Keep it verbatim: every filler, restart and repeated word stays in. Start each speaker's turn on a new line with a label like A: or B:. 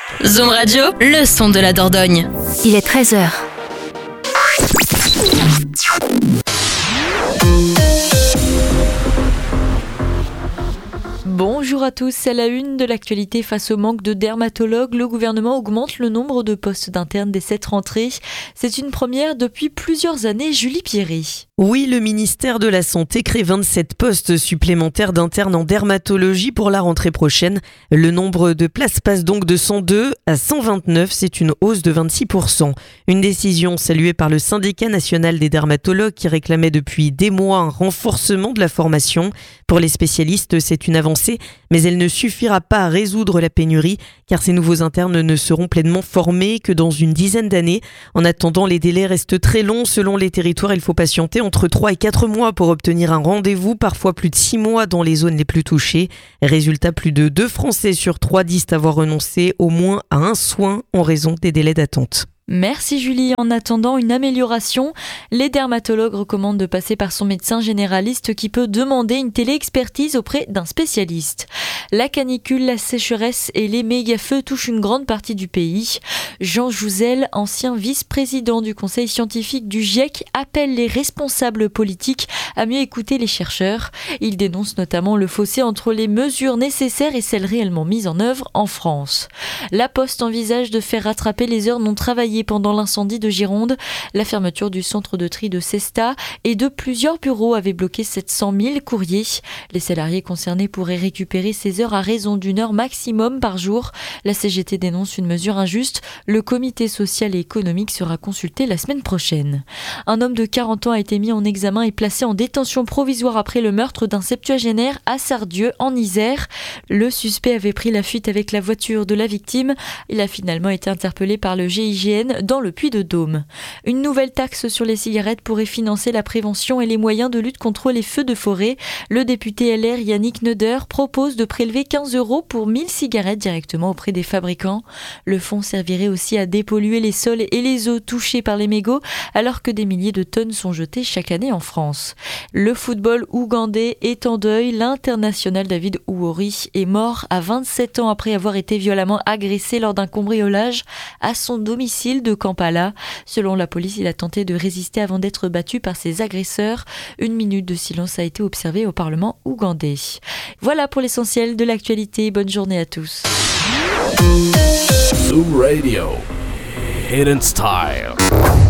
A: Zoom Radio, le son de la Dordogne.
B: Il est treize heures.
C: Bonjour à tous, c'est la une de l'actualité. Face au manque de dermatologues, le gouvernement augmente le nombre de postes d'internes dès cette rentrée. C'est une première depuis plusieurs années, Julie Pierry.
D: Oui, le ministère de la Santé crée vingt-sept postes supplémentaires d'internes en dermatologie pour la rentrée prochaine. Le nombre de places passe donc de cent deux à cent vingt-neuf, c'est une hausse de vingt-six pour cent. Une décision saluée par le syndicat national des dermatologues qui réclamait depuis des mois un renforcement de la formation. Pour les spécialistes, c'est une avancée, mais elle ne suffira pas à résoudre la pénurie, car ces nouveaux internes ne seront pleinement formés que dans une dizaine d'années. En attendant, les délais restent très longs. Selon les territoires, il faut patienter entre trois et quatre mois pour obtenir un rendez-vous, parfois plus de six mois dans les zones les plus touchées. Résultat, plus de deux Français sur trois disent avoir renoncé au moins à un soin en raison des délais d'attente.
C: Merci Julie. En attendant une amélioration, les dermatologues recommandent de passer par son médecin généraliste qui peut demander une télé-expertise auprès d'un spécialiste. La canicule, la sécheresse et les méga-feux touchent une grande partie du pays. Jean Jouzel, ancien vice-président du conseil scientifique du GIEC, appelle les responsables politiques à mieux écouter les chercheurs. Il dénonce notamment le fossé entre les mesures nécessaires et celles réellement mises en œuvre en France. La Poste envisage de faire rattraper les heures non travaillées pendant l'incendie de Gironde. La fermeture du centre de tri de Cesta et de plusieurs bureaux avait bloqué sept cent mille courriers. Les salariés concernés pourraient récupérer ces heures à raison d'une heure maximum par jour. La C G T dénonce une mesure injuste. Le comité social et économique sera consulté la semaine prochaine. Un homme de quarante ans a été mis en examen et placé en détention provisoire après le meurtre d'un septuagénaire à Sardieu en Isère. Le suspect avait pris la fuite avec la voiture de la victime. Il a finalement été interpellé par le G I G N dans le Puy-de-Dôme. Une nouvelle taxe sur les cigarettes pourrait financer la prévention et les moyens de lutte contre les feux de forêt. Le député L R Yannick Neuder propose de prélever quinze euros pour mille cigarettes directement auprès des fabricants. Le fonds servirait aussi à dépolluer les sols et les eaux touchées par les mégots alors que des milliers de tonnes sont jetées chaque année en France. Le football ougandais est en deuil. L'international David Ouori est mort à vingt-sept ans après avoir été violemment agressé lors d'un cambriolage à son domicile de Kampala. Selon la police, il a tenté de résister avant d'être battu par ses agresseurs. Une minute de silence a été observée au Parlement ougandais. Voilà pour l'essentiel de l'actualité. Bonne journée à tous.
E: Zoom Radio, Hidden Style.